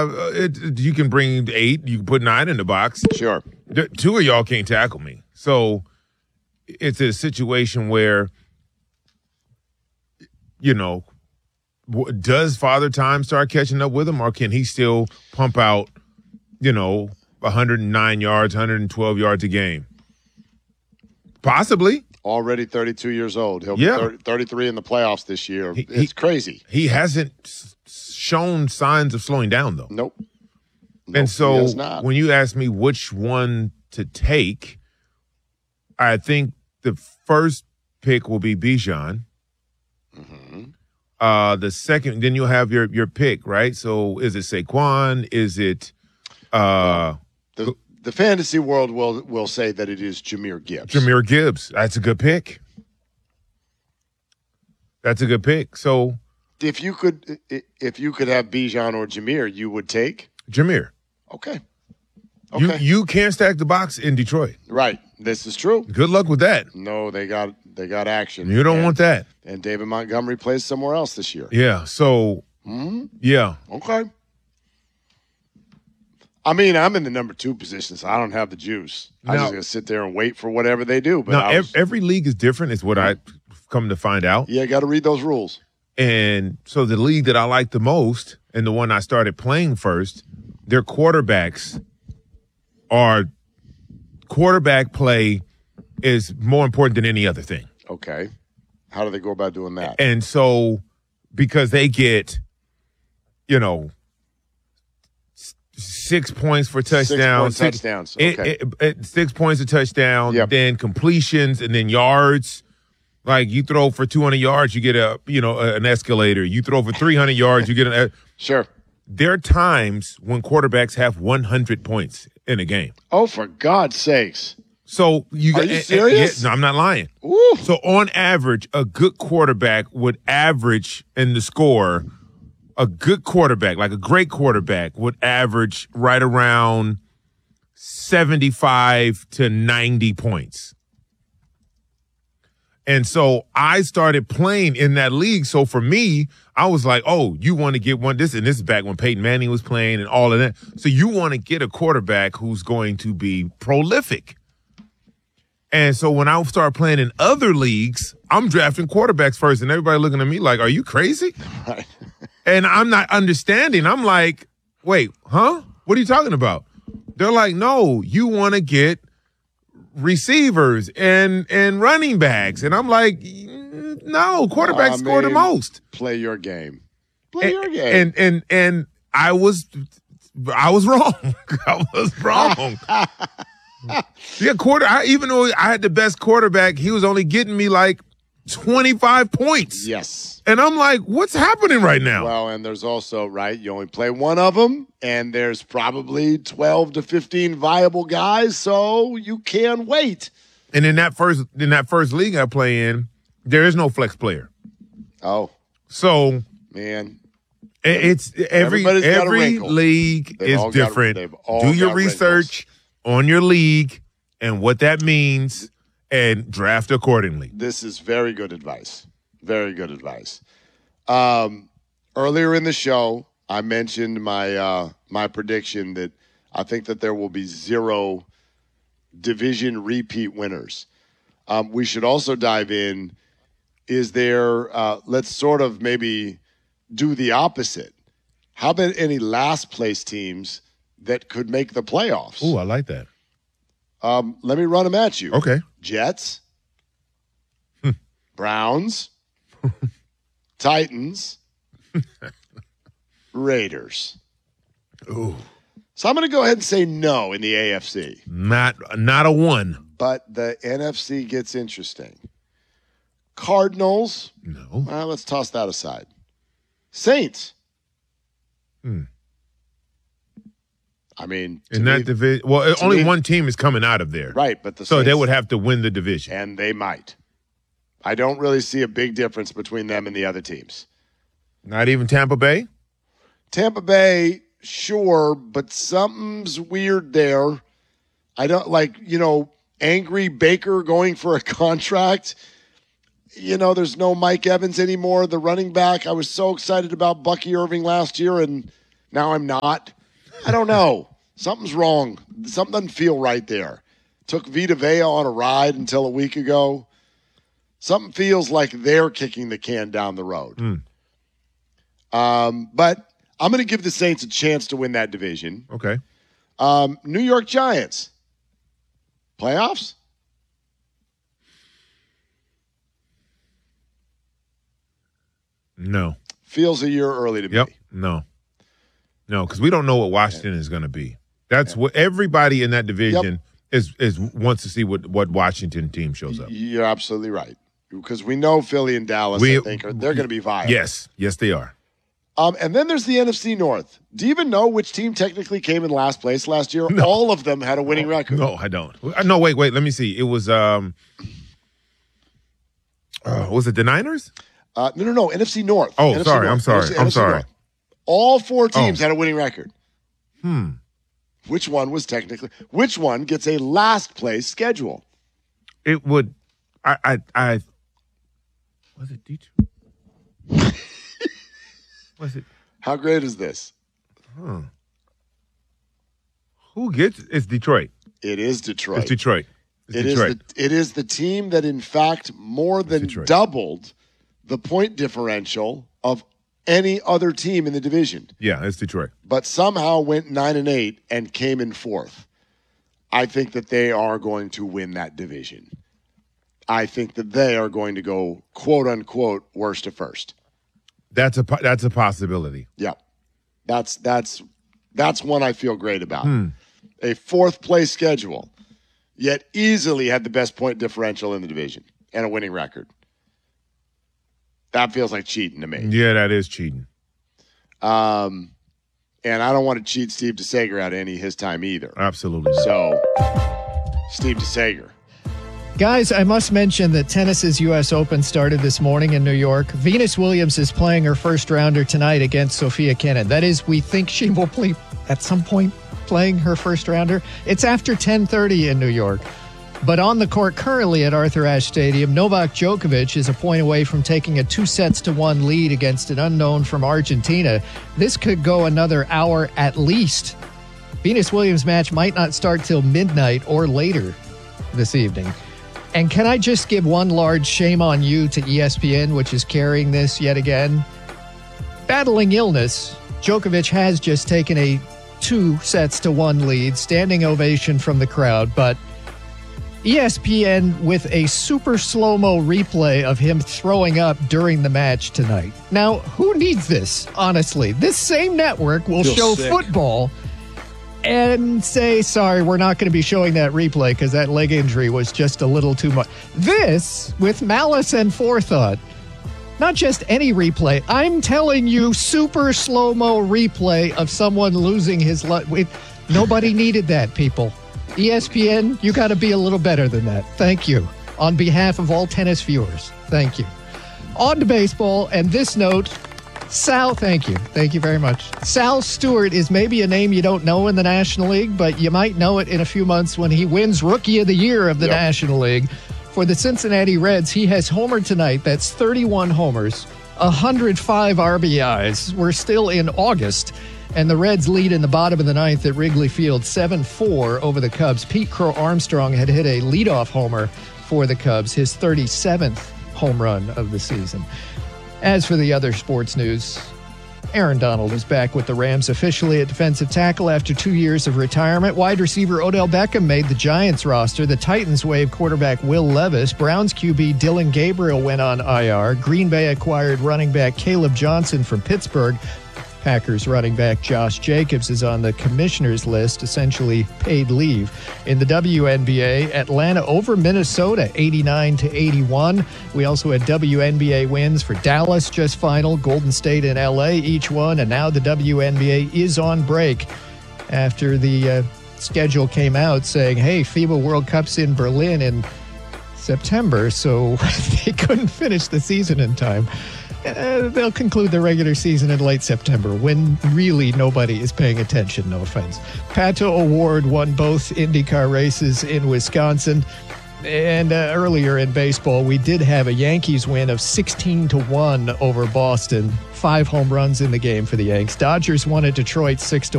You can bring 8. You can put 9 in the box. Sure. 2 of y'all can't tackle me. So it's a situation where, does Father Time start catching up with him, or can he still pump out, 109 yards, 112 yards a game? Possibly. Already 32 years old. He'll be 33 in the playoffs this year. It's crazy. He hasn't shown signs of slowing down, though. Nope. And so when you ask me which one to take, I think the first pick will be Bijan. Mm-hmm. The second, then you'll have your pick, right? So is it Saquon? Is it the fantasy world will say that it is Jahmyr Gibbs. Jahmyr Gibbs. That's a good pick. So if you could have Bijan or Jahmyr, you would take Jahmyr. Okay. You can't stack the box in Detroit. Right. This is true. Good luck with that. No, they got action. You don't want that. And David Montgomery plays somewhere else this year. Yeah. So yeah. Okay. I mean, I'm in the number 2 position, so I don't have the juice. I'm just going to sit there and wait for whatever they do. But every league is different, is what I come to find out. Yeah, got to read those rules. And so the league that I like the most, and the one I started playing first, their quarterback play is more important than any other thing. Okay. How do they go about doing that? And so because they get, 6 points for touchdowns. 6 touchdowns. Okay. 6 points a touchdown, Yep. Then completions, and then yards. Like you throw for 200 yards, you get an escalator. You throw for 300 yards, you get Sure. There are times when quarterbacks have 100 points in a game. Oh, for God's sakes. So Are you serious? No, I'm not lying. Ooh. So on average, a good quarterback would average in the score. A good quarterback, like a great quarterback, would average right around 75 to 90 points. And so I started playing in that league. So for me, I was like, oh, you want to get one. This is back when Peyton Manning was playing and all of that. So you want to get a quarterback who's going to be prolific. And so when I start playing in other leagues, I'm drafting quarterbacks first, and everybody looking at me like, are you crazy? Right. And I'm not understanding. I'm like, wait, huh? What are you talking about? They're like, no, you want to get receivers and running backs. And I'm like, no, quarterbacks score the most. Play your game. Your game. And I was wrong. I was wrong. Yeah, even though I had the best quarterback, he was only getting me like 25 points. Yes. And I'm like, what's happening right now? Well, and there's also, right, you only play one of them, and there's probably 12 to 15 viable guys, so you can wait. And in that first league I play in, there is no flex player. Oh. So, man, it's every league is different. Do your research on your league and what that means, and draft accordingly. This is very good advice. Very good advice. Earlier in the show, I mentioned my prediction that I think that there will be 0 division repeat winners. We should also dive in. Is there, let's sort of maybe do the opposite. How about any last place teams that could make the playoffs? Ooh, I like that. Let me run them at you. Okay. Jets, Browns, Titans, Raiders. Ooh. So I'm going to go ahead and say no in the AFC. Not a 1. But the NFC gets interesting. Cardinals. No. Let's toss that aside. Saints. I mean, in that division, well, only one team is coming out of there, right? But so they would have to win the division, and they might. I don't really see a big difference between them and the other teams. Not even Tampa Bay. Tampa Bay, sure, but something's weird there. I don't like, angry Baker going for a contract. There's no Mike Evans anymore, the running back. I was so excited about Bucky Irving last year, and Now I'm not. I don't know. Something's wrong. Something doesn't feel right there. Took Vita Vea on a ride until a week ago. Something feels like they're kicking the can down the road. But I'm going to give the Saints a chance to win that division. Okay. New York Giants. Playoffs? No. Feels a year early to me. Yep. No, because we don't know what Washington is going to be. That's what everybody in that division is wants to see what Washington team shows up. You're absolutely right. Because we know Philly and Dallas, I think, they're going to be viable. Yes, they are. And then there's the NFC North. Do you even know which team technically came in last place last year? No. All of them had a winning record. No, I don't. No, wait. Let me see. It was was it the Niners? No. NFC North. Oh, NFC sorry. North. I'm sorry. North. All 4 teams had a winning record. Which one gets a last place schedule? It would. I was it Detroit? Was it? How great is this? Who gets? It's Detroit. It is Detroit. It's Detroit. It is the team that, in fact, more than doubled the point differential of any other team in the division. Yeah, it's Detroit. But somehow went 9-8 and came in 4th. I think that they are going to win that division. I think that they are going to go, quote unquote, worst to first. That's a possibility. Yeah, that's one I feel great about. A 4th place schedule, yet easily had the best point differential in the division and a winning record. That feels like cheating to me. Yeah, that is cheating. And I don't want to cheat Steve DeSager out of any of his time either. Absolutely. So, Steve DeSager. Guys, I must mention that tennis's U.S. Open started this morning in New York. Venus Williams is playing her first rounder tonight against Sofia Kenin. That is, we think she will play at some point playing her first rounder. It's after 10:30 in New York. But on the court currently at Arthur Ashe Stadium, Novak Djokovic is a point away from taking a 2-1 lead against an unknown from Argentina. This could go another hour at least. Venus Williams' match might not start till midnight or later this evening. And can I just give one large shame on you to ESPN, which is carrying this yet again? Battling illness, Djokovic has just taken a 2-1 lead, standing ovation from the crowd, but ESPN with a super slow-mo replay of him throwing up during the match tonight. Now, who needs this, honestly? This same network will show football and say, sorry, we're not going to be showing that replay because that leg injury was just a little too much. This, with malice and forethought, not just any replay, I'm telling you, super slow-mo replay of someone losing his life. Nobody needed that, people. ESPN, you got to be a little better than that. Thank you. On behalf of all tennis viewers, thank you. On to baseball, and this note, Sal, thank you. Thank you very much. Sal Stewart is maybe a name you don't know in the National League, but you might know it in a few months when he wins Rookie of the Year of the National League. For the Cincinnati Reds, he has homered tonight. That's 31 homers, 105 RBIs. We're still in August, and the Reds lead in the bottom of the ninth at Wrigley Field, 7-4 over the Cubs. Pete Crow Armstrong had hit a leadoff homer for the Cubs, his 37th home run of the season. As for the other sports news, Aaron Donald is back with the Rams officially at defensive tackle after 2 years of retirement. Wide receiver Odell Beckham made the Giants roster. The Titans waived quarterback Will Levis. Browns QB Dylan Gabriel went on IR. Green Bay acquired running back Caleb Johnson from Pittsburgh. Packers running back Josh Jacobs is on the commissioner's list, essentially paid leave. In the WNBA, Atlanta over Minnesota, 89-81. We also had WNBA wins for Dallas, just final, Golden State and LA, each one, and now the WNBA is on break after the schedule came out saying, hey, FIBA World Cup's in Berlin in September, so they couldn't finish the season in time. They'll conclude the regular season in late September when really nobody is paying attention, no offense. Pato O'Ward won both IndyCar races in Wisconsin. And earlier in baseball, we did have a Yankees win of 16-1 over Boston. 5 home runs in the game for the Yanks. Dodgers won at Detroit 6-1.